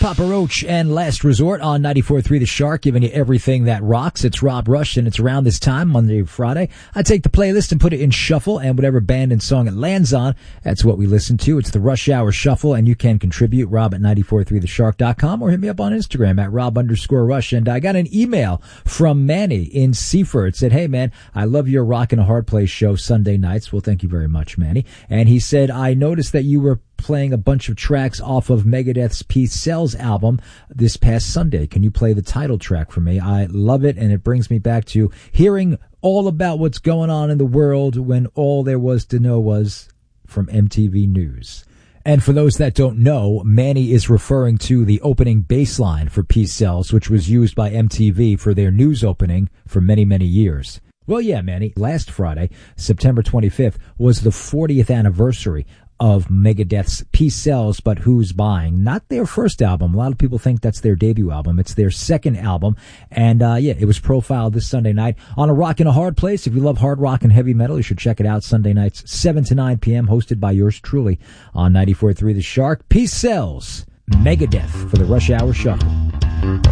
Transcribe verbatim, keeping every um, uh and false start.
Papa Roach and Last Resort on ninety-four point three The Shark, giving you everything that rocks. It's Rob Rush, and it's around this time, Monday to Friday. I take the playlist and put it in shuffle, and whatever band and song it lands on, that's what we listen to. It's the Rush Hour Shuffle, and you can contribute, rob at ninety-four point three the shark dot com, or hit me up on Instagram at rob underscore rush. And I got an email from Manny in Seaford. It said, hey, man, I love your Rockin' a Hard Place show Sunday nights. Well, thank you very much, Manny. And he said, I noticed that you were playing a bunch of tracks off of Megadeth's Peace Sells album this past Sunday. Can you play the title track for me? I love it, and it brings me back to hearing all about what's going on in the world when all there was to know was from M T V News. And for those that don't know, Manny is referring to the opening bass line for Peace Sells, which was used by M T V for their news opening for many, many years. Well, yeah, Manny, last Friday, September twenty-fifth, was the fortieth anniversary of Megadeth's Peace Sells, But Who's Buying? Not their first album. A lot of people think that's their debut album. It's their second album. And, uh, yeah, it was profiled this Sunday night on a Rockin' a Hard Place. If you love hard rock and heavy metal, you should check it out Sunday nights, seven to nine p.m., hosted by yours truly on ninety-four point three The Shark. Peace Sells, Megadeth for the Rush Hour Shuffle.